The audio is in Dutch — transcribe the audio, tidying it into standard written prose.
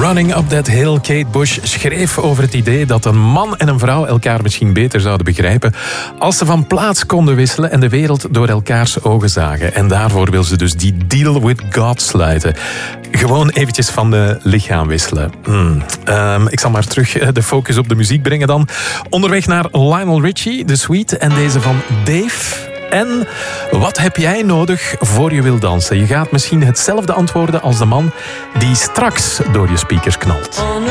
Running Up That Hill. Kate Bush schreef over het idee dat een man en een vrouw elkaar misschien beter zouden begrijpen als ze van plaats konden wisselen en de wereld door elkaars ogen zagen. En daarvoor wil ze dus die deal with God sluiten. Gewoon eventjes van de lichaam wisselen. Ik zal maar terug de focus op de muziek brengen dan. Onderweg naar Lionel Richie, The Sweet, en deze van Dave. En wat heb jij nodig voor je wil dansen? Je gaat misschien hetzelfde antwoorden als de man die straks door je speakers knalt.